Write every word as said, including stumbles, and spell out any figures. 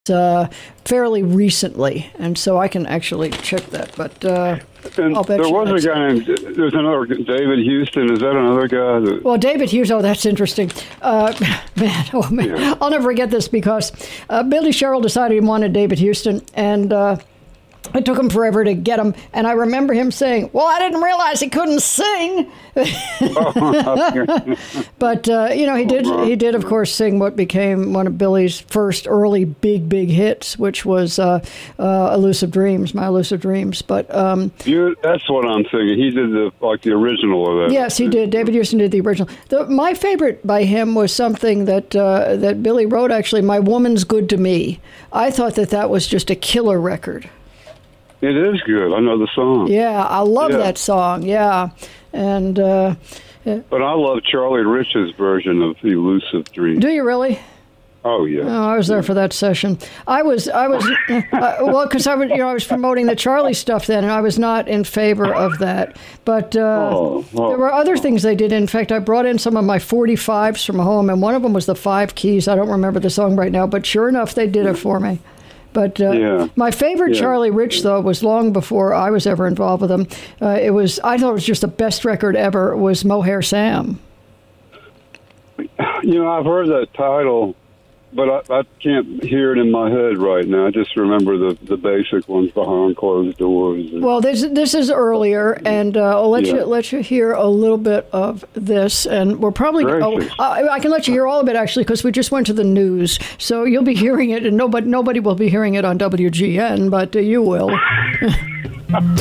uh, fairly recently, and so I can actually check that. But uh, and I'll bet there you was that's a guy named, there's another, David Houston. Is that another guy? That, Well, David Hughes, oh, that's interesting. Uh, man, oh, man. Yeah. I'll never forget this because uh, Billy Sherrill decided he wanted David Houston, and uh, it took him forever to get him. And I remember him saying, well, I didn't realize he couldn't sing. But, uh, you know, he did, he did, of course, sing what became one of Billy's first early big, big hits, which was uh, uh, Elusive Dreams, My Elusive Dreams. But um, you, that's what I'm thinking. He did the like the original of that. yes, he did. David Houston did the original. The, my favorite by him was something that uh, that Billy wrote, actually, My Woman's Good to Me. I thought that that was just a killer record. It is good. I know the song. Yeah, I love Yeah. that song. Yeah, and uh, But I love Charlie Rich's version of Elusive Dreams. do you really? Oh, yeah. Oh, I was there for that session. I was, I was, uh, well, because I was, you know, I was promoting the Charlie stuff then, and I was not in favor of that. But uh, Oh, oh. there were other things they did. In fact, I brought in some of my forty-fives from home, and one of them was the Five Keys. I don't remember the song right now, but sure enough, they did it for me. But uh, Yeah. my favorite Yeah. Charlie Rich, though, was long before I was ever involved with him. Uh, it was, I thought it was just the best record ever, was Mohair Sam. You know, I've heard that title, but I, I can't hear it in my head right now. I just remember the, the basic ones, Behind Closed Doors. And, Well, this this is earlier, and uh, I'll let Yeah. you let you hear a little bit of this, and we're probably. Oh, Gracious. I, I can let you hear all of it actually, because we just went to the news, so you'll be hearing it, and nobody nobody will be hearing it on W G N, but uh, you will.